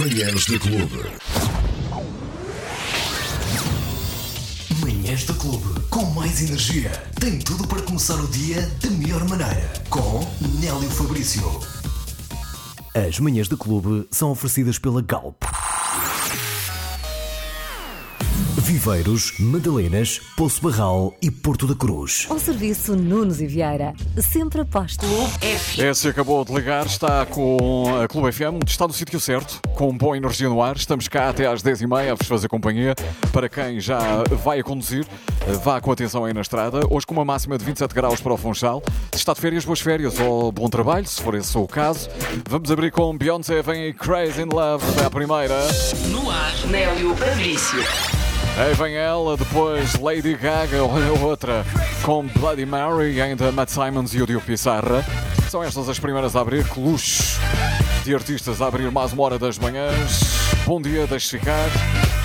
Manhãs da Clube. Manhãs da Clube, com mais energia. Tem tudo para começar o dia da melhor maneira. Com Nélio Fabrício. As manhãs da Clube são oferecidas pela Galp. Viveiros, Madalenas, Poço Barral e Porto da Cruz. Ao serviço Nunes e Vieira, sempre aposto. Se acabou de ligar, está com a Clube FM, está no sítio certo, com boa energia no ar. Estamos cá até às 10h30 a vos fazer companhia. Para quem já vai a conduzir, vá com atenção aí na estrada. Hoje com uma máxima de 27 graus para o Funchal. Se está de férias, boas férias ou bom trabalho, se for esse o caso. Vamos abrir com Beyoncé, vem aí Crazy in Love, é a primeira. No ar, Nélio Fabrício. Aí vem ela, depois Lady Gaga, olha outra, com Bloody Mary e ainda Matt Simons e o Diogo Pissarra. São estas as primeiras a abrir, que luxo de artistas a abrir mais uma hora das manhãs. Bom dia, deixe ficar.